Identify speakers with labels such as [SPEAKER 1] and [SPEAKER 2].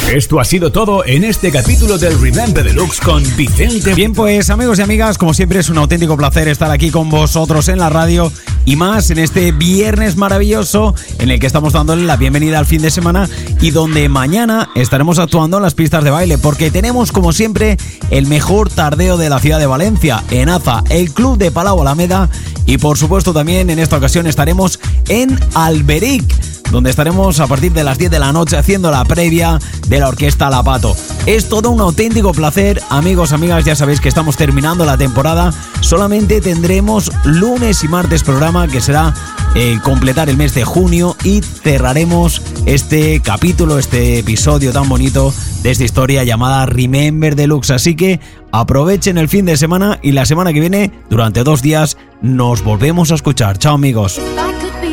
[SPEAKER 1] Esto ha sido todo en este capítulo del Remember Deluxe con Vicente.
[SPEAKER 2] Bien, pues amigos y amigas, como siempre es un auténtico placer estar aquí con vosotros en la radio y más en este viernes maravilloso en el que estamos dándole la bienvenida al fin de semana y donde mañana estaremos actuando en las pistas de baile porque tenemos como siempre el mejor tardeo de la ciudad de Valencia, en Aza, el Club de Palau Alameda, y por supuesto también en esta ocasión estaremos en Alberic, donde estaremos a partir de las 10 de la noche haciendo la previa de la Orquesta La Pato. Es todo un auténtico placer, amigos, amigas, ya sabéis que estamos terminando la temporada, solamente tendremos lunes y martes programa que será completar el mes de junio y cerraremos este capítulo, este episodio tan bonito de esta historia llamada Remember Deluxe, así que aprovechen el fin de semana y la semana que viene, durante 2 días, nos volvemos a escuchar. Chao amigos.